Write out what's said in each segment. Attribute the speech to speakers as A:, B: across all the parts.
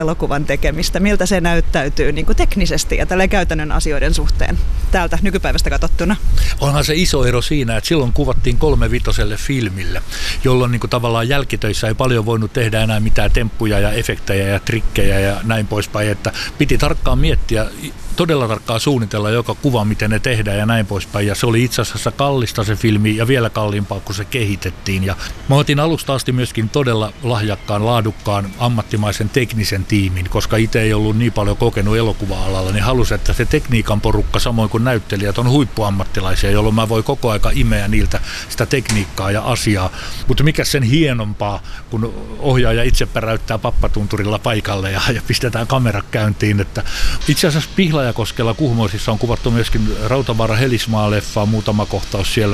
A: elokuvan tekemistä? Miltä se näyttäytyy niin kuin teknisesti ja tällä käytännön asioiden suhteen täältä nykypäivästä katsottuna?
B: Onhan se iso ero siinä, että silloin kuvattiin 3/5 filmille, jolloin niin kuin tavallaan jälkitöissä ei paljon voinut tehdä enää mitään temppuja ja efektejä ja trikkejä ja näin poispäin, että piti tarkkaan miettiä, todella tarkkaan suunnitella joka kuva, miten ne tehdään ja näin poispäin. Ja se oli itse asiassa kallista se filmi ja vielä kalliimpaa, kun se kehitettiin. Ja mä otin alusta asti myöskin todella lahjakkaan, laadukkaan, ammattimaisen teknisen tiimin, koska itse ei ollut niin paljon kokenut elokuva-alalla, niin halusin, että se tekniikan porukka, samoin kuin näyttelijät, on huippuammattilaisia, jolloin mä voin koko aika imeä niiltä sitä tekniikkaa ja asiaa. Mutta mikä sen hienompaa, kun ohjaaja itse päräyttää pappatunturilla paikalle ja pistetään kamera käyntiin, että itse asiassa Pihlajakoskella Kuhmoisissa on kuvattu myöskin Rautavaara-Helismaa-leffaa, muutama kohtaus siellä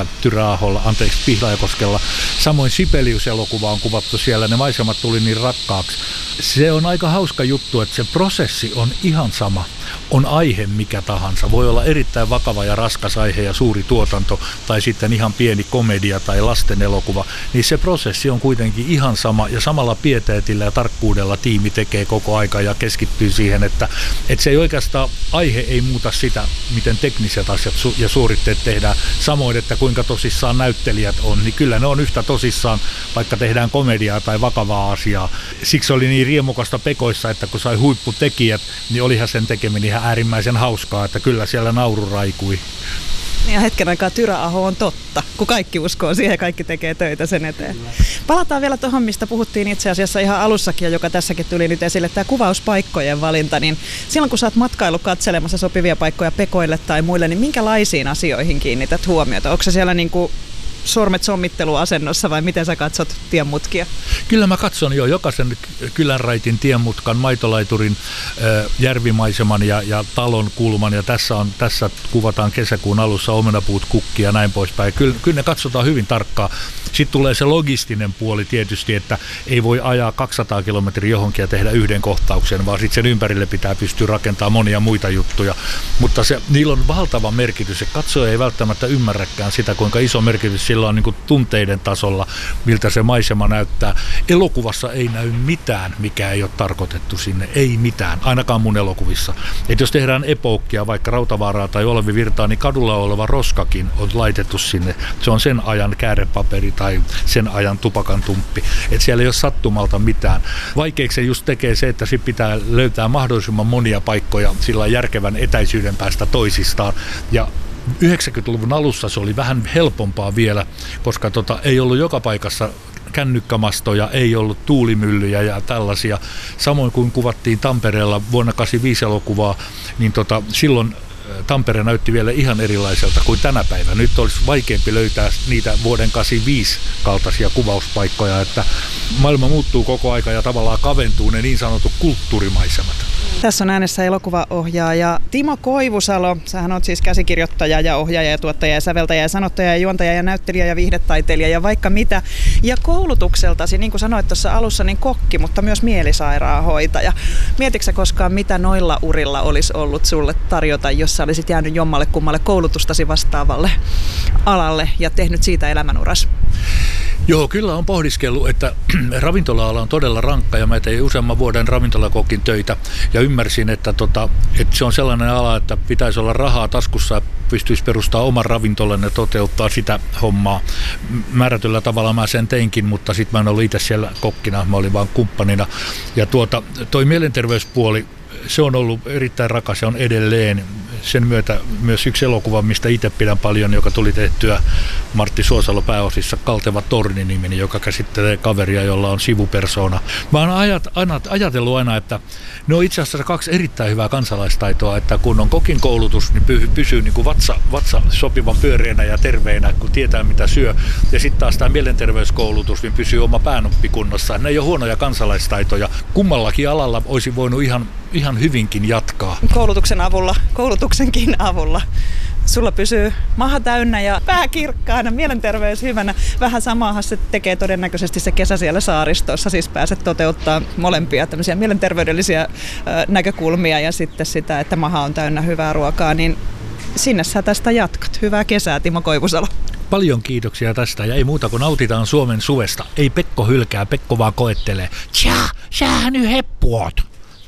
B: Pihlajakoskella. Samoin Sibelius-elokuva on kuvattu siellä, ne maisemat tuli niin rakkaaksi. Se on aika hauska juttu, että se prosessi on ihan sama. On aihe mikä tahansa. Voi olla erittäin vakava ja raskas aihe ja suuri tuotanto tai sitten ihan pieni komedia tai lasten elokuva. Niin se prosessi on kuitenkin ihan sama ja samalla pieteetillä ja tarkkuudella tiimi tekee koko aika ja keskittyy siihen, että se ei oikeastaan aihe ei muuta sitä, miten tekniset asiat ja suoritteet tehdään. Samoin, että kuinka tosissaan näyttelijät on, niin kyllä ne on yhtä tosissaan, vaikka tehdään komediaa tai vakavaa asiaa. Siksi oli niin riemukasta Pekoissa, että kun sai huipputekijät, niin olihan sen tekeminen ihan äärimmäisen hauskaa, että kyllä siellä nauru raikui.
A: Ja hetken aikaa Tyrä Aho on totta, kun kaikki uskoo siihen ja kaikki tekee töitä sen eteen. Palataan vielä tuohon, mistä puhuttiin itse asiassa ihan alussakin ja joka tässäkin tuli nyt esille, tämä kuvauspaikkojen valinta. Niin silloin kun sä oot matkailu katselemassa sopivia paikkoja Pekoille tai muille, niin minkälaisiin asioihin kiinnität huomiota? Onko se siellä niin kuin sormet sommitteluasennossa vai miten sä katsot tienmutkia?
B: Kyllä mä katson jo jokaisen kylänraitin tienmutkan, maitolaiturin, järvimaiseman ja talon kulman ja tässä kuvataan kesäkuun alussa omenapuut, kukki ja näin poispäin. Kyllä ne katsotaan hyvin tarkkaan. Sitten tulee se logistinen puoli tietysti, että ei voi ajaa 200 kilometriä johonkin ja tehdä yhden kohtauksen, vaan sitten sen ympärille pitää pystyä rakentamaan monia muita juttuja. Mutta niillä on valtava merkitys. Katsoja ei välttämättä ymmärräkään sitä, kuinka iso merkitys sillä on niin kuin tunteiden tasolla, miltä se maisema näyttää. Elokuvassa ei näy mitään, mikä ei ole tarkoitettu sinne. Ei mitään, ainakaan mun elokuvissa. Et jos tehdään epookkia, vaikka Rautavaaraa tai Olavi Virtaa, niin kadulla oleva roskakin on laitettu sinne. Se on sen ajan käärepaperi tai sen ajan tupakan tumppi. Et siellä ei ole sattumalta mitään. Vaikeaksi se just tekee se, että sit pitää löytää mahdollisimman monia paikkoja sillä järkevän etäisyyden päästä toisistaan. Ja 90-luvun alussa se oli vähän helpompaa vielä, koska ei ollut joka paikassa kännykkämastoja, ei ollut tuulimyllyjä ja tällaisia. Samoin kuin kuvattiin Tampereella vuonna 1985 elokuvaa, niin silloin Tampere näytti vielä ihan erilaiselta kuin tänä päivänä. Nyt olisi vaikeampi löytää niitä vuoden 1985 kaltaisia kuvauspaikkoja, että maailma muuttuu koko aika ja tavallaan kaventuu ne niin sanotut kulttuurimaisemat.
A: Tässä on äänessä elokuvaohjaaja Timo Koivusalo. Sähän oot siis käsikirjoittaja ja ohjaaja ja tuottaja ja säveltäjä ja sanottaja ja juontaja ja näyttelijä ja viihdetaiteilija ja vaikka mitä. Ja koulutukseltasi, niin kuin sanoit tuossa alussa, niin kokki, mutta myös mielisairaanhoitaja. Mietitkö sä koskaan, mitä noilla urilla olisi ollut sulle tarjota, jos sä olisit jäänyt jommalle kummalle koulutustasi vastaavalle alalle ja tehnyt siitä elämänuras?
B: Joo, kyllä on pohdiskellut, että ravintola-ala on todella rankka ja mä tein useamman vuoden ravintolakokin töitä ja ymmärsin, että se on sellainen ala, että pitäisi olla rahaa taskussa ja pystyisi perustamaan oman ravintolan ja toteuttaa sitä hommaa. Määrätyllä tavalla mä sen teinkin, mutta sitten mä en ollut itse siellä kokkina, mä olin vaan kumppanina. Ja toi mielenterveyspuoli, se on ollut erittäin rakas ja on edelleen. Sen myötä myös yksi elokuva, mistä itse pidän paljon, joka tuli tehtyä Martti Suosalo pääosissa, Kalteva torni-niminen, joka käsittelee kaveria, jolla on sivupersona. Mä oon ajatellut aina, että ne on itse asiassa kaksi erittäin hyvää kansalaistaitoa, että kun on kokin koulutus, niin pysyy niin kuin vatsa sopivan pyöreänä ja terveenä, kun tietää mitä syö. Ja sitten taas tämä mielenterveyskoulutus, niin pysyy oma päänuppi kunnossa. Ne ei ole huonoja kansalaistaitoja. Kummallakin alalla olisi voinut ihan hyvinkin jatkaa. Koulutuksenkin avulla.
A: Sulla pysyy maha täynnä ja pää kirkkaana, mielenterveys hyvänä. Vähän samaahan se tekee todennäköisesti se kesä siellä saaristossa, siis pääset toteuttaa molempia tämmöisiä mielenterveydellisiä näkökulmia ja sitten sitä, että maha on täynnä hyvää ruokaa, niin sinne sä tästä jatkat. Hyvää kesää, Timo Koivusalo.
B: Paljon kiitoksia tästä ja ei muuta kuin nautitaan Suomen suvesta. Ei Pekko hylkää, Pekko vaan koettelee. Tjaa, sähän nyt heppuot.